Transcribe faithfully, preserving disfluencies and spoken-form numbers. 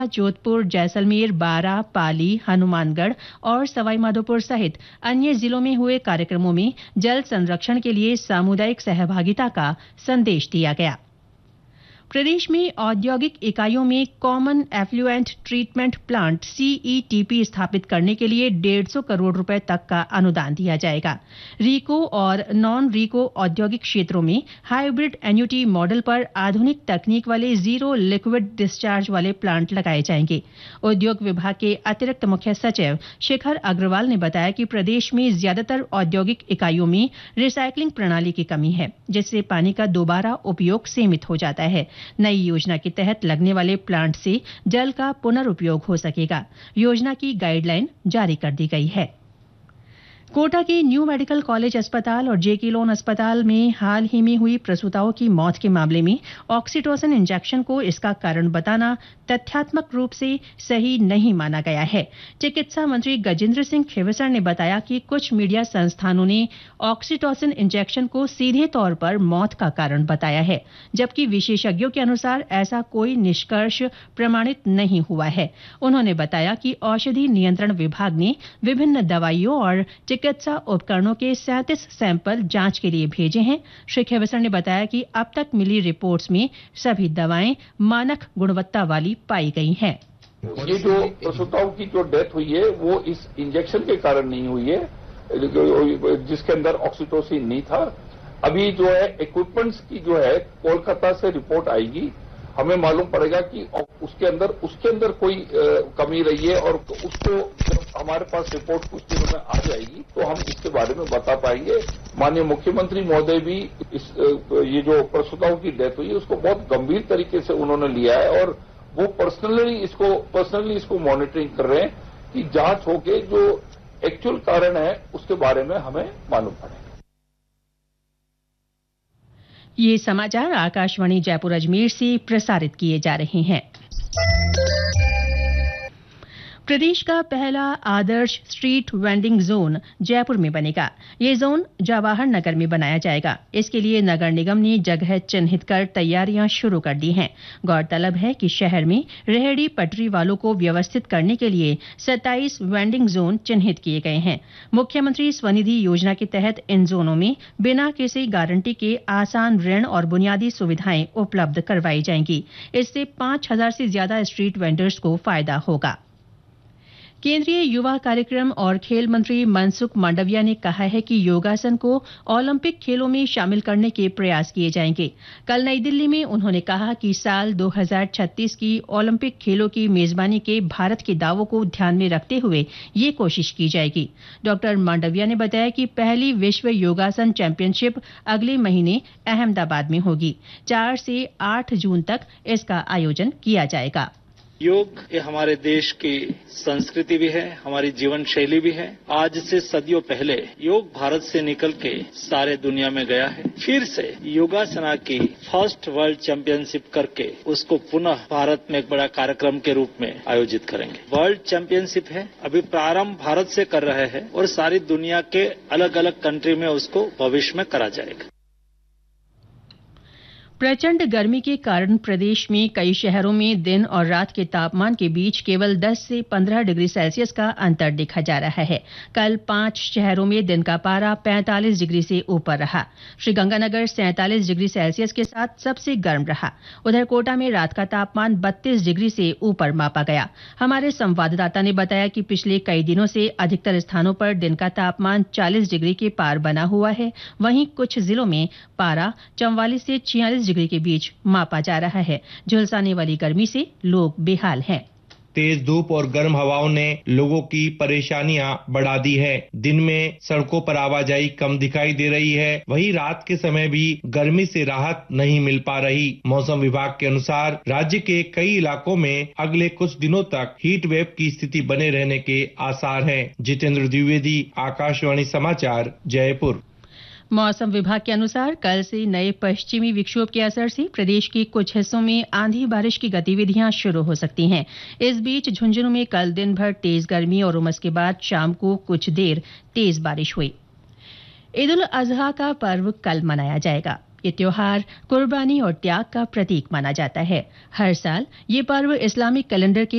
जोधपुर, जैसलमेर, बारां, पाली, हनुमानगढ़ और सवाईमाधोपुर सहित अन्य जिलों में हुए कार्यक्रमों में जल संरक्षण के लिए सामुदायिक सहभागिता का संदेश दिया गया। प्रदेश में औद्योगिक इकाइयों में common effluent treatment plant CETP स्थापित करने के लिए डेढ़ सौ करोड़ रुपए तक का अनुदान दिया जाएगा। रीको और नॉन रीको औद्योगिक क्षेत्रों में हाइब्रिड एन्युटी मॉडल पर आधुनिक तकनीक वाले जीरो लिक्विड डिस्चार्ज वाले प्लांट लगाए जाएंगे। उद्योग विभाग के अतिरिक्त मुख्य सचिव शिखर अग्रवाल ने बताया कि प्रदेश में ज्यादातर औद्योगिक इकाइयों में रिसाइकलिंग प्रणाली की कमी है, जिससे पानी का दोबारा उपयोग सीमित हो जाता है। नई योजना के तहत लगने वाले प्लांट से जल का पुनर्उपयोग हो सकेगा। योजना की गाइडलाइन जारी कर दी गई है। कोटा के न्यू मेडिकल कॉलेज अस्पताल और जेके लोन अस्पताल में हाल ही में हुई प्रसूताओं की मौत के मामले में ऑक्सीटोसिन इंजेक्शन को इसका कारण बताना तथ्यात्मक रूप से सही नहीं माना गया है। चिकित्सा मंत्री गजेंद्र सिंह खींवसर ने बताया कि कुछ मीडिया संस्थानों ने ऑक्सीटोसिन इंजेक्शन को सीधे तौर पर मौत का कारण बताया है, जबकि विशेषज्ञों के अनुसार ऐसा कोई निष्कर्ष प्रमाणित नहीं हुआ है। उन्होंने बताया कि औषधि नियंत्रण विभाग ने विभिन्न दवाइयों और चिकित्सा उपकरणों के सैंतीस सैंपल जांच के लिए भेजे हैं। श्री खींवसर ने बताया कि अब तक मिली रिपोर्ट्स में सभी दवाएं मानक गुणवत्ता वाली पाई गई हैं। ये जो प्रसूताओं की जो डेथ हुई है वो इस इंजेक्शन के कारण नहीं हुई है, जिसके अंदर ऑक्सीटोसिन नहीं था। अभी जो है इक्विपमेंट्स की जो है कोलकाता से रिपोर्ट आएगी, हमें मालूम पड़ेगा कि उसके अंदर उसके अंदर कोई आ, कमी रही है, और उसको जब हमारे पास रिपोर्ट कुछ दिनों में आ जाएगी तो हम इसके बारे में बता पाएंगे। माननीय मुख्यमंत्री महोदय भी इस ये जो प्रसूताओं की डेथ हुई है उसको बहुत गंभीर तरीके से उन्होंने लिया है, और वो पर्सनली इसको पर्सनली इसको मॉनिटरिंग कर रहे हैं कि जांच होके जो एक्चुअल कारण है उसके बारे में हमें मालूम पड़े। ये समाचार आकाशवाणी जयपुर अजमेर से प्रसारित किए जा रहे हैं। प्रदेश का पहला आदर्श स्ट्रीट वेंडिंग जोन जयपुर में बनेगा। ये जोन जवाहर नगर में बनाया जाएगा। इसके लिए नगर निगम ने जगह चिन्हित कर तैयारियां शुरू कर दी हैं। गौरतलब है कि शहर में रेहड़ी पटरी वालों को व्यवस्थित करने के लिए सत्ताईस वेंडिंग जोन चिन्हित किए गए हैं। मुख्यमंत्री स्वनिधि योजना के तहत इन जोनों में बिना किसी गारंटी के आसान ऋण और बुनियादी सुविधाएं उपलब्ध करवाई जाएंगी। इससे पांच हजार से ज्यादा स्ट्रीट वेंडर्स को फायदा होगा। केंद्रीय युवा कार्यक्रम और खेल मंत्री मनसुख मांडविया ने कहा है कि योगासन को ओलंपिक खेलों में शामिल करने के प्रयास किए जाएंगे। कल नई दिल्ली में उन्होंने कहा कि साल दो हज़ार छत्तीस की ओलंपिक खेलों की मेजबानी के भारत के दावों को ध्यान में रखते हुए ये कोशिश की जाएगी। डॉक्टर मांडविया ने बताया कि पहली विश्व योगासन चैंपियनशिप अगले महीने अहमदाबाद में होगी। चार से आठ जून तक इसका आयोजन किया जाएगा। योग ये हमारे देश की संस्कृति भी है, हमारी जीवन शैली भी है। आज से सदियों पहले योग भारत से निकल के सारे दुनिया में गया है। फिर से योगासना की फर्स्ट वर्ल्ड चैंपियनशिप करके उसको पुनः भारत में एक बड़ा कार्यक्रम के रूप में आयोजित करेंगे। वर्ल्ड चैंपियनशिप है, अभी प्रारंभ भारत से कर रहे हैं और सारी दुनिया के अलग अलग कंट्री में उसको भविष्य में करा जाएगा। प्रचंड गर्मी के कारण प्रदेश में कई शहरों में दिन और रात के तापमान के बीच केवल दस से पंद्रह डिग्री सेल्सियस का अंतर देखा जा रहा है। कल पांच शहरों में दिन का पारा पैंतालीस डिग्री से ऊपर रहा। श्रीगंगानगर सैंतालीस डिग्री सेल्सियस के साथ सबसे गर्म रहा। उधर कोटा में रात का तापमान बत्तीस डिग्री से ऊपर मापा गया। हमारे संवाददाता ने बताया कि पिछले कई दिनों से अधिकतर स्थानों पर दिन का तापमान चालीस डिग्री के पार बना हुआ है। वहीं कुछ जिलों में पारा चौवालीस से छियालीस डिग्री के बीच मापा जा रहा है। झुलसाने वाली गर्मी से लोग बेहाल हैं। तेज धूप और गर्म हवाओं ने लोगों की परेशानियां बढ़ा दी है। दिन में सड़कों पर आवाजाही कम दिखाई दे रही है, वहीं रात के समय भी गर्मी से राहत नहीं मिल पा रही। मौसम विभाग के अनुसार राज्य के कई इलाकों में अगले कुछ दिनों तक हीट वेव की स्थिति बने रहने के आसार हैं। जितेंद्र द्विवेदी, आकाशवाणी समाचार, जयपुर। मौसम विभाग के अनुसार कल से नए पश्चिमी विक्षोभ के असर से प्रदेश के कुछ हिस्सों में आंधी बारिश की गतिविधियां शुरू हो सकती हैं। इस बीच झुंझुनू में कल दिन भर तेज गर्मी और उमस के बाद शाम को कुछ देर तेज बारिश हुई। ईद उल अजहा का पर्व कल मनाया जाएगा। ये त्योहार कुर्बानी और त्याग का प्रतीक माना जाता है। हर साल ये पर्व इस्लामिक कैलेंडर के